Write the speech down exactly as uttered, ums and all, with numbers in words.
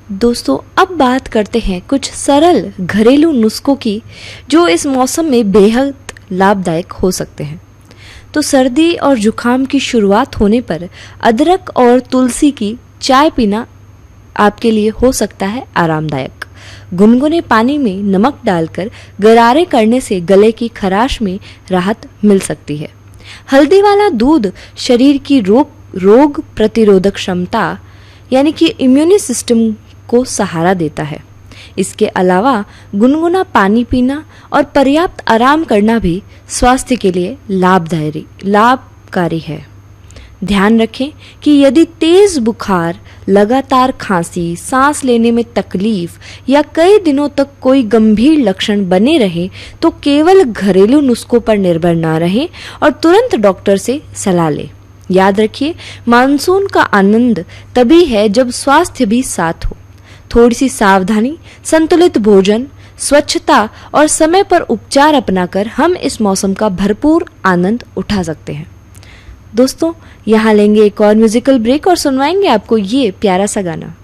दोस्तों अब बात करते हैं कुछ सरल घरेलू नुस्खों की जो इस मौसम में बेहद लाभदायक हो सकते हैं। तो सर्दी और जुखाम की शुरुआत होने पर अदरक और तुलसी की चाय पीना आपके लिए हो सकता है आरामदायक। गुनगुने पानी में नमक डालकर गरारे करने से गले की खराश में राहत मिल सकती है। हल्दी वाला दूध शरीर की रोग रोग प्रतिरोधक क्षमता यानी कि इम्यूनी सिस्टम को सहारा देता है। इसके अलावा गुनगुना पानी पीना और पर्याप्त आराम करना भी स्वास्थ्य के लिए लाभदायी लाभकारी है। ध्यान रखें कि यदि तेज बुखार, लगातार खांसी, सांस लेने में तकलीफ या कई दिनों तक कोई गंभीर लक्षण बने रहे तो केवल घरेलू नुस्खों पर निर्भर न रहें और तुरंत डॉक्टर से सलाह लें। याद रखिए, मानसून का आनंद तभी है जब स्वास्थ्य भी साथ हो। थोड़ी सी सावधानी, संतुलित भोजन, स्वच्छता और समय पर उपचार अपनाकर हम इस मौसम का भरपूर आनंद उठा सकते हैं। दोस्तों यहाँ लेंगे एक और म्यूजिकल ब्रेक और सुनवाएंगे आपको ये प्यारा सा गाना।